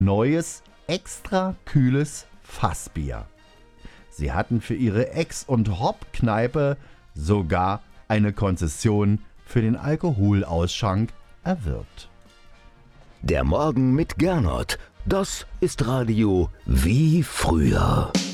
neues, extra kühles Fassbier. Sie hatten für ihre Ex- und Hop-Kneipe sogar eine Konzession für den Alkoholausschank erwirbt. Der Morgen mit Gernot, das ist Radio wie früher.